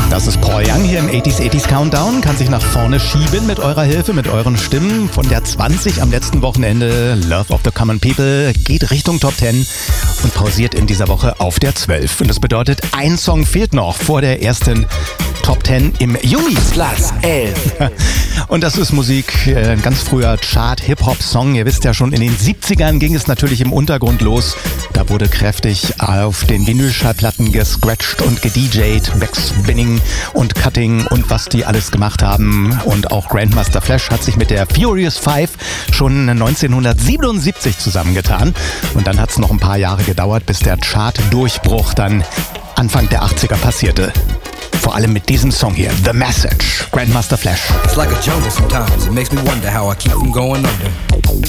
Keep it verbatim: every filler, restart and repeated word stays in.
Das ist Paul Young hier im achtziger achtziger Countdown. Kann sich nach vorne schieben mit eurer Hilfe, mit euren Stimmen. Von der zwanzig am letzten Wochenende, Love of the Common People, geht Richtung Top zehn und pausiert in dieser Woche auf der zwölf. Und das bedeutet, ein Song fehlt noch vor der ersten Top zehn im Juni. Platz elf. Und das ist Musik, ein ganz früher Chart-Hip-Hop-Song. Ihr wisst ja schon, in den siebzigern ging es natürlich im Untergrund los. Da wurde kräftig auf den Vinylschallplatten gescratcht und gedjayt, Backspinning und Cutting und was die alles gemacht haben. Und auch Grandmaster Flash hat sich mit der Furious Five schon neunzehnhundertsiebenundsiebzig zusammengetan. Und dann hat es noch ein paar Jahre gedauert, bis der Chart-Durchbruch dann Anfang der achtziger passierte. Vor allem mit diesem Song hier, The Message, Grandmaster Flash. It's like a jungle sometimes. It makes me wonder how I keep from going under.